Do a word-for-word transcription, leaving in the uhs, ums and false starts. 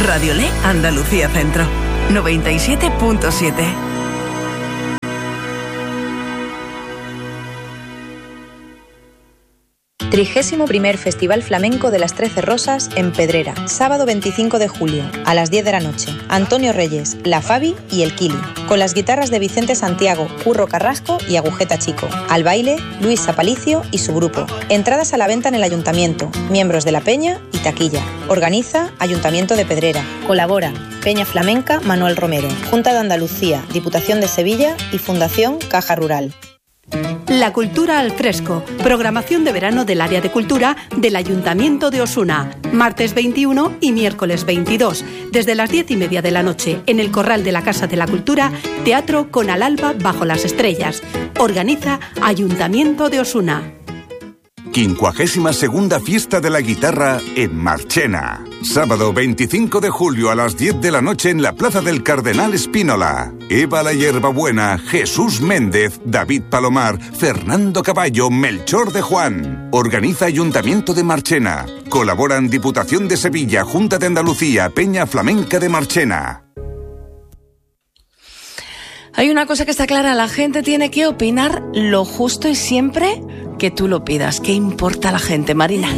Radiolé Andalucía Centro, noventa y siete punto siete. Trigésimo primer Festival Flamenco de las Trece Rosas en Pedrera, sábado veinticinco de julio, a las diez de la noche. Antonio Reyes, La Fabi y El Kili, con las guitarras de Vicente Santiago, Curro Carrasco y Agujeta Chico. Al baile, Luis Aparicio y su grupo. Entradas a la venta en el Ayuntamiento, miembros de la Peña y taquilla. Organiza Ayuntamiento de Pedrera. Colabora Peña Flamenca Manuel Romero, Junta de Andalucía, Diputación de Sevilla y Fundación Caja Rural. La cultura al fresco, programación de verano del área de cultura del Ayuntamiento de Osuna, martes veintiuno y miércoles veintidós, desde las diez y media de la noche, en el Corral de la Casa de la Cultura, Teatro con al alba bajo las estrellas. Organiza Ayuntamiento de Osuna. quincuagésima segunda Fiesta de la Guitarra en Marchena. Sábado veinticinco de julio a las diez de la noche en la Plaza del Cardenal Espínola. Eva la Hierbabuena, Jesús Méndez, David Palomar, Fernando Caballo, Melchor de Juan. Organiza Ayuntamiento de Marchena. Colaboran Diputación de Sevilla, Junta de Andalucía, Peña Flamenca de Marchena. Hay una cosa que está clara, la gente tiene que opinar lo justo y siempre que tú lo pidas. ¿Qué importa a la gente, Marina?